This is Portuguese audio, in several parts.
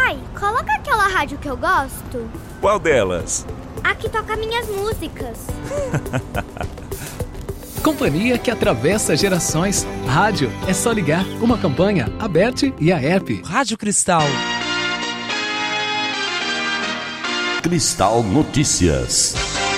Pai, coloca aquela rádio que eu gosto. Qual delas? A que toca minhas músicas. Companhia que atravessa gerações. Rádio é só ligar. Uma campanha, a BERT e a ERP. Rádio Cristal. Cristal Notícias.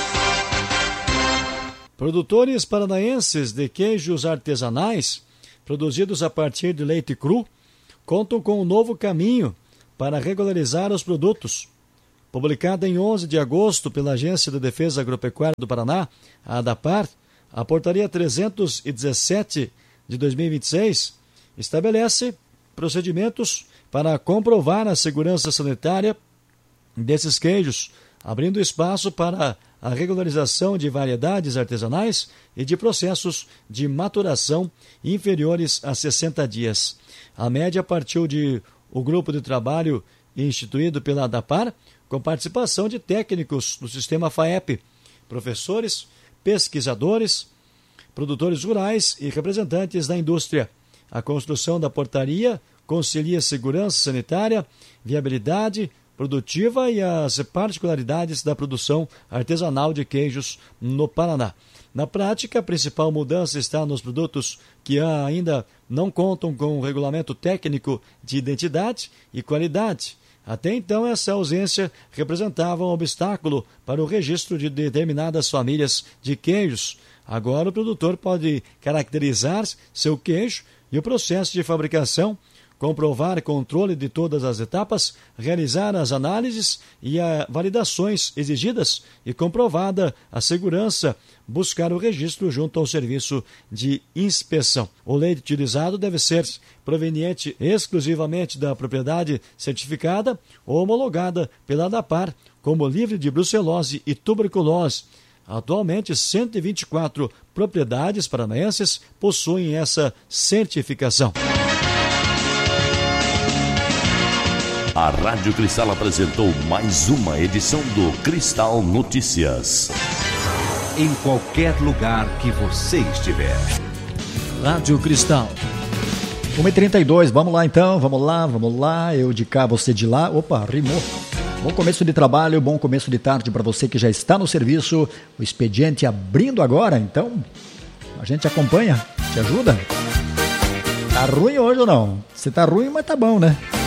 Produtores paranaenses de queijos artesanais, produzidos a partir de leite cru, contam com um novo caminho para regularizar os produtos. Publicada em 11 de agosto pela Agência de Defesa Agropecuária do Paraná, a ADAPAR, a Portaria 317 de 2026 estabelece procedimentos para comprovar a segurança sanitária desses queijos, abrindo espaço para a regularização de variedades artesanais e de processos de maturação inferiores a 60 dias. A média partiu de o grupo de trabalho instituído pela ADAPAR, com participação de técnicos do sistema FAEP, professores, pesquisadores, produtores rurais e representantes da indústria. A construção da portaria concilia segurança sanitária, viabilidade produtiva e as particularidades da produção artesanal de queijos no Paraná. Na prática, a principal mudança está nos produtos que ainda não contam com um regulamento técnico de identidade e qualidade. Até então, essa ausência representava um obstáculo para o registro de determinadas famílias de queijos. Agora, o produtor pode caracterizar seu queijo e o processo de fabricação, comprovar controle de todas as etapas, realizar as análises e as validações exigidas e comprovada a segurança, buscar o registro junto ao serviço de inspeção. O leite utilizado deve ser proveniente exclusivamente da propriedade certificada ou homologada pela ADAPAR como livre de brucelose e tuberculose. Atualmente, 124 propriedades paranaenses possuem essa certificação. A Rádio Cristal apresentou mais uma edição do Cristal Notícias. Em qualquer lugar que você estiver. Rádio Cristal. 1h32, vamos lá então, vamos lá, eu de cá, você de lá. Opa, rimou. Bom começo de trabalho, bom começo de tarde para você que já está no serviço. O expediente abrindo agora, então a gente acompanha, te ajuda. Tá ruim hoje ou não? Você tá ruim, mas tá bom, né?